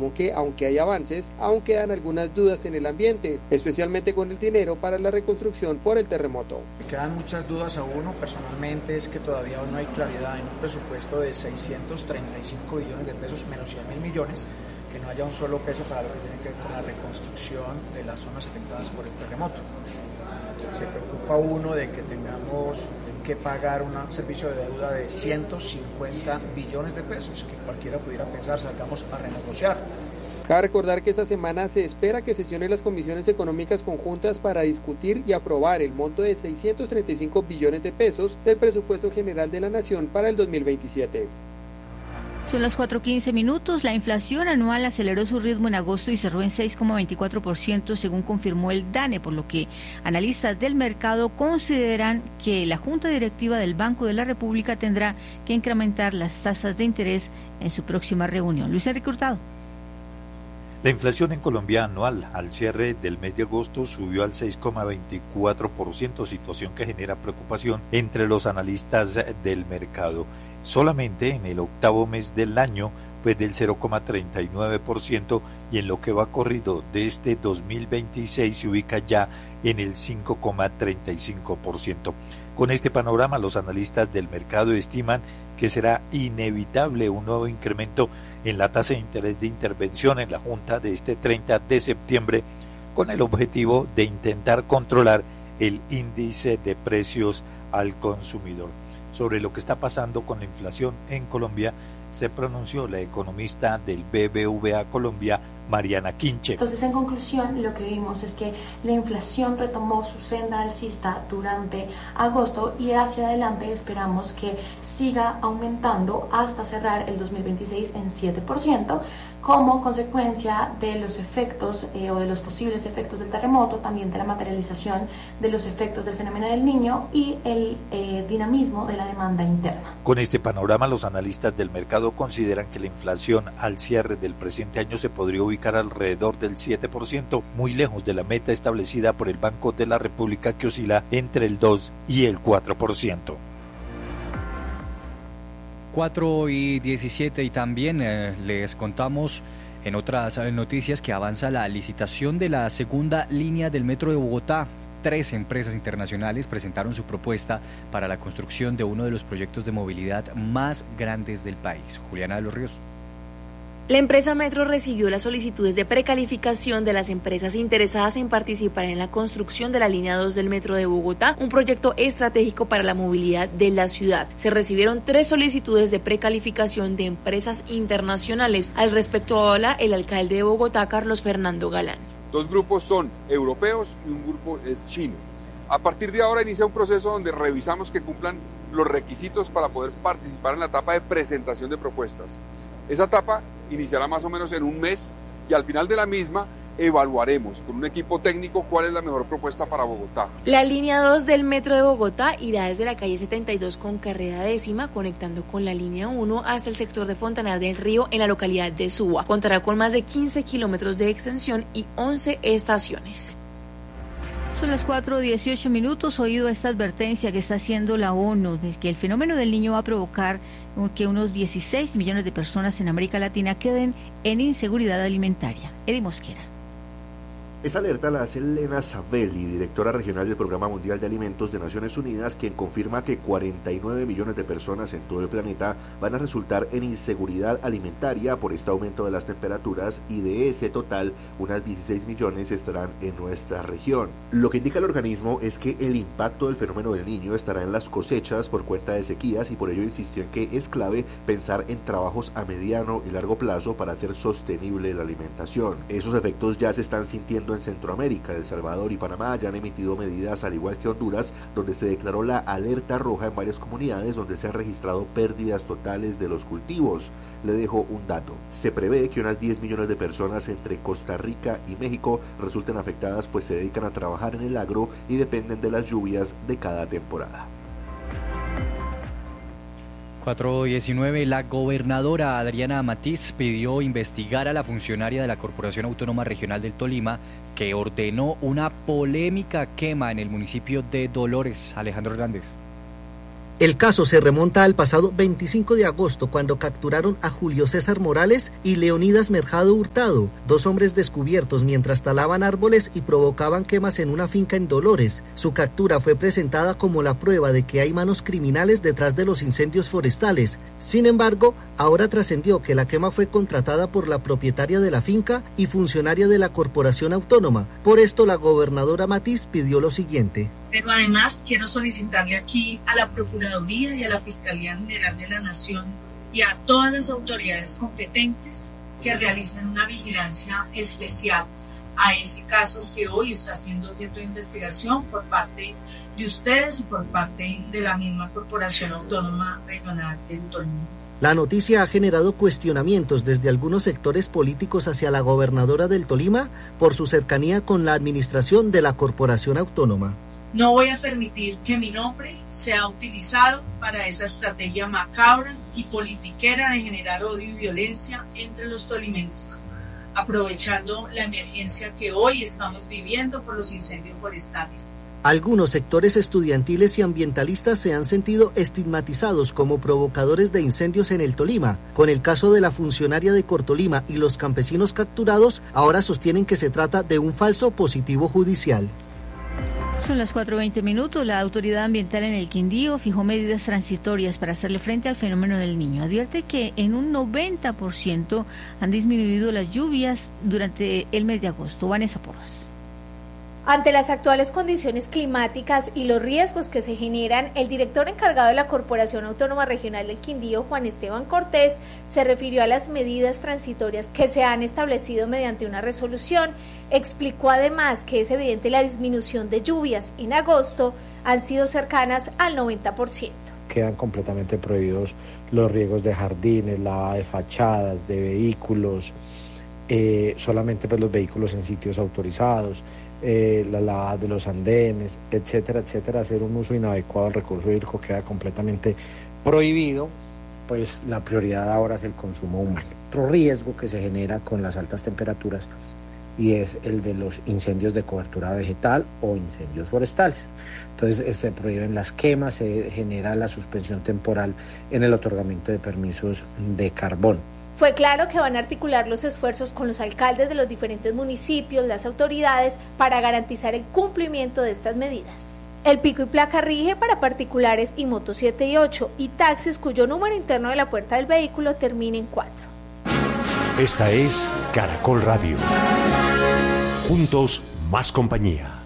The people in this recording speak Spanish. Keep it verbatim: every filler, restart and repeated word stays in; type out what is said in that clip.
informó que, aunque hay avances, aún quedan algunas dudas en el ambiente, especialmente con el dinero para la reconstrucción por el terremoto. Me quedan muchas dudas a uno, personalmente, es que todavía no hay claridad en un presupuesto de seiscientos treinta y cinco billones de pesos menos cien mil millones, que no haya un solo peso para lo que tiene que ver con la reconstrucción de las zonas afectadas por el terremoto. Se preocupa uno de que tengamos que pagar un servicio de deuda de ciento cincuenta billones de pesos, que cualquiera pudiera pensar, salgamos a renegociar. Cabe recordar que esta semana se espera que sesionen las comisiones económicas conjuntas para discutir y aprobar el monto de seiscientos treinta y cinco billones de pesos del presupuesto general de la Nación para el dos mil veintisiete. Son las cuatro quince minutos. La inflación anual aceleró su ritmo en agosto y cerró en seis coma veinticuatro por ciento, según confirmó el DANE, por lo que analistas del mercado consideran que la Junta Directiva del Banco de la República tendrá que incrementar las tasas de interés en su próxima reunión. Luis Enrique Hurtado. La inflación en Colombia anual al cierre del mes de agosto subió al seis coma veinticuatro por ciento, situación que genera preocupación entre los analistas del mercado. Solamente en el octavo mes del año fue del cero coma treinta y nueve por ciento y en lo que va corrido de este dos mil veintiséis se ubica ya en el cinco coma treinta y cinco por ciento. Con este panorama, los analistas del mercado estiman que será inevitable un nuevo incremento en la tasa de interés de intervención en la Junta de este treinta de septiembre, con el objetivo de intentar controlar el índice de precios al consumidor. Sobre lo que está pasando con la inflación en Colombia, se pronunció la economista del B B V A Colombia, Mariana Quinche. Entonces, en conclusión, lo que vimos es que la inflación retomó su senda alcista durante agosto y hacia adelante esperamos que siga aumentando hasta cerrar el dos mil veintiséis en siete por ciento, como consecuencia de los efectos eh, o de los posibles efectos del terremoto, también de la materialización de los efectos del fenómeno del Niño y el eh, dinamismo de la demanda interna. Con este panorama, los analistas del mercado consideran que la inflación al cierre del presente año se podría ubicar alrededor del siete por ciento, muy lejos de la meta establecida por el Banco de la República, que oscila entre el dos y el cuatro por ciento. cuatro y diecisiete, y también eh, les contamos en otras noticias que avanza la licitación de la segunda línea del Metro de Bogotá. Tres empresas internacionales presentaron su propuesta para la construcción de uno de los proyectos de movilidad más grandes del país. Juliana de los Ríos. La empresa Metro recibió las solicitudes de precalificación de las empresas interesadas en participar en la construcción de la línea dos del Metro de Bogotá, un proyecto estratégico para la movilidad de la ciudad. Se recibieron tres solicitudes de precalificación de empresas internacionales. Al respecto habla el alcalde de Bogotá, Carlos Fernando Galán. Dos grupos son europeos y un grupo es chino. A partir de ahora inicia un proceso donde revisamos que cumplan los requisitos para poder participar en la etapa de presentación de propuestas. Esa etapa iniciará más o menos en un mes y al final de la misma evaluaremos con un equipo técnico cuál es la mejor propuesta para Bogotá. La línea dos del Metro de Bogotá irá desde la calle setenta y dos con carrera décima, conectando con la línea uno hasta el sector de Fontanar del Río en la localidad de Suba. Contará con más de quince kilómetros de extensión y once estaciones. Son las cuatro dieciocho minutos. Oído esta advertencia que está haciendo la ONU de que el fenómeno del Niño va a provocar que unos dieciséis millones de personas en América Latina queden en inseguridad alimentaria. Eddie Mosquera. Esta alerta la hace Elena Sabelli, directora regional del Programa Mundial de Alimentos de Naciones Unidas, quien confirma que cuarenta y nueve millones de personas en todo el planeta van a resultar en inseguridad alimentaria por este aumento de las temperaturas, y de ese total, unas dieciséis millones estarán en nuestra región. Lo que indica el organismo es que el impacto del fenómeno del Niño estará en las cosechas por cuenta de sequías, y por ello insistió en que es clave pensar en trabajos a mediano y largo plazo para hacer sostenible la alimentación. Esos efectos ya se están sintiendo en Centroamérica. El Salvador y Panamá ya han emitido medidas, al igual que Honduras, donde se declaró la alerta roja en varias comunidades donde se han registrado pérdidas totales de los cultivos. Le dejo un dato: se prevé que unas diez millones de personas entre Costa Rica y México resulten afectadas, pues se dedican a trabajar en el agro y dependen de las lluvias de cada temporada. cuatro diecinueve, la gobernadora Adriana Matiz pidió investigar a la funcionaria de la Corporación Autónoma Regional del Tolima que ordenó una polémica quema en el municipio de Dolores. Alejandro Hernández. El caso se remonta al pasado veinticinco de agosto, cuando capturaron a Julio César Morales y Leonidas Mercado Hurtado, dos hombres descubiertos mientras talaban árboles y provocaban quemas en una finca en Dolores. Su captura fue presentada como la prueba de que hay manos criminales detrás de los incendios forestales. Sin embargo, ahora trascendió que la quema fue contratada por la propietaria de la finca y funcionaria de la Corporación Autónoma. Por esto, la gobernadora Matiz pidió lo siguiente. Pero además quiero solicitarle aquí a la Procuraduría y a la Fiscalía General de la Nación y a todas las autoridades competentes que realicen una vigilancia especial a ese caso que hoy está siendo objeto de investigación por parte de ustedes y por parte de la misma Corporación Autónoma Regional del Tolima. La noticia ha generado cuestionamientos desde algunos sectores políticos hacia la gobernadora del Tolima por su cercanía con la administración de la Corporación Autónoma. No voy a permitir que mi nombre sea utilizado para esa estrategia macabra y politiquera de generar odio y violencia entre los tolimenses, aprovechando la emergencia que hoy estamos viviendo por los incendios forestales. Algunos sectores estudiantiles y ambientalistas se han sentido estigmatizados como provocadores de incendios en el Tolima. Con el caso de la funcionaria de Cortolima y los campesinos capturados, ahora sostienen que se trata de un falso positivo judicial. Son las cuatro veinte minutos. La Autoridad Ambiental en el Quindío fijó medidas transitorias para hacerle frente al fenómeno del Niño. Advierte que en un noventa por ciento han disminuido las lluvias durante el mes de agosto. Vanessa Porras. Ante las actuales condiciones climáticas y los riesgos que se generan, el director encargado de la Corporación Autónoma Regional del Quindío, Juan Esteban Cortés, se refirió a las medidas transitorias que se han establecido mediante una resolución. Explicó además que es evidente la disminución de lluvias en agosto han sido cercanas al noventa por ciento. Quedan completamente prohibidos los riegos de jardines, lavada de fachadas, de vehículos, eh, solamente pues los vehículos en sitios autorizados. Eh, las lavadas de los andenes, etcétera, etcétera. Hacer un uso inadecuado del recurso hídrico queda completamente prohibido, pues la prioridad ahora es el consumo humano. Otro riesgo que se genera con las altas temperaturas y es el de los incendios de cobertura vegetal o incendios forestales. Entonces se prohíben las quemas, se genera la suspensión temporal en el otorgamiento de permisos de carbón. Fue claro que van a articular los esfuerzos con los alcaldes de los diferentes municipios, las autoridades, para garantizar el cumplimiento de estas medidas. El pico y placa rige para particulares y motos siete y ocho y taxis cuyo número interno de la puerta del vehículo termine en cuatro. Esta es Caracol Radio. Juntos, más compañía.